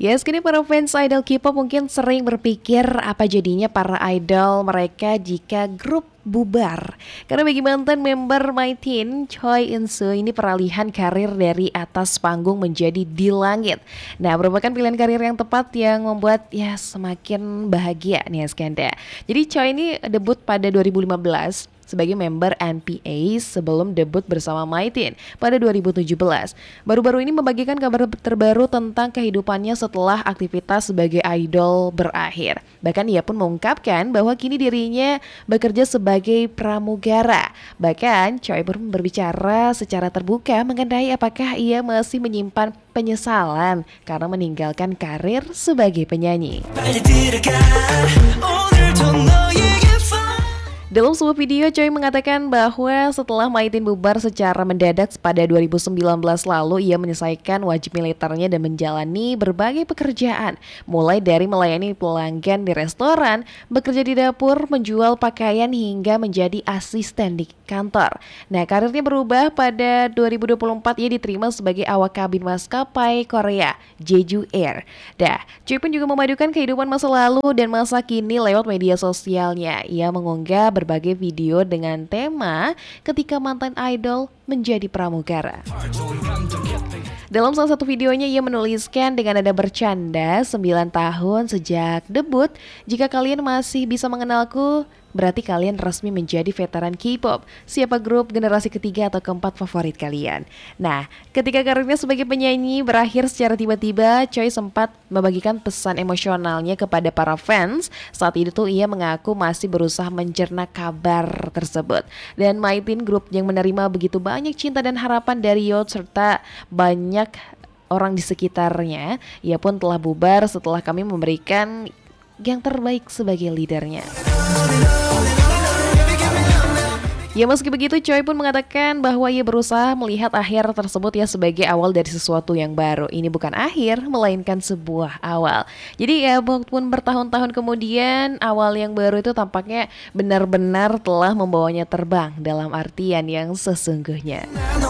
Ya, kini para fans idol K-pop mungkin sering berpikir apa jadinya para idol mereka jika grup bubar. Karena bagi mantan member My Teen, Choi In-soo ini peralihan karir dari atas panggung menjadi di langit. Nah, merupakan pilihan karir yang tepat yang membuat ya semakin bahagia nih ya Skanda. Jadi Choi ini debut pada 2015 sebagai member NPA sebelum debut bersama My Teen pada 2017. Baru-baru ini membagikan kabar terbaru tentang kehidupannya setelah aktivitas sebagai idol berakhir. Bahkan ia pun mengungkapkan bahwa kini dirinya bekerja sebagai pramugara. Bahkan Choi pun berbicara secara terbuka mengenai apakah ia masih menyimpan penyesalan karena meninggalkan karir sebagai penyanyi. Dalam sebuah video, Choi mengatakan bahwa setelah My Teen bubar secara mendadak pada 2019 lalu, ia menyelesaikan wajib militernya dan menjalani berbagai pekerjaan. Mulai dari melayani pelanggan di restoran, bekerja di dapur, menjual pakaian, hingga menjadi asisten di kantor. Nah, karirnya berubah pada 2024, ia diterima sebagai awak kabin maskapai Korea, Jeju Air. Choi pun juga memadukan kehidupan masa lalu dan masa kini lewat media sosialnya. Ia mengunggah berbagai video dengan tema ketika mantan idol menjadi pramugara. Dalam salah satu videonya ia menuliskan dengan nada bercanda, 9 tahun sejak debut, jika kalian masih bisa mengenalku, berarti kalian resmi menjadi veteran K-pop. Siapa grup generasi ketiga atau keempat favorit kalian? Nah, ketika karirnya sebagai penyanyi berakhir secara tiba-tiba, Choi sempat membagikan pesan emosionalnya kepada para fans. Saat itu ia mengaku masih berusaha mencerna kabar tersebut. Dan My Teen, grup yang menerima begitu banyak cinta dan harapan dari Youth serta banyak orang di sekitarnya, ia pun telah bubar setelah kami memberikan yang terbaik sebagai leadernya. Ya, meski begitu, Choi pun mengatakan bahwa ia berusaha melihat akhir tersebut ya sebagai awal dari sesuatu yang baru. Ini bukan akhir, melainkan sebuah awal. Jadi ya, walaupun bertahun-tahun kemudian, awal yang baru itu tampaknya benar-benar telah membawanya terbang dalam artian yang sesungguhnya.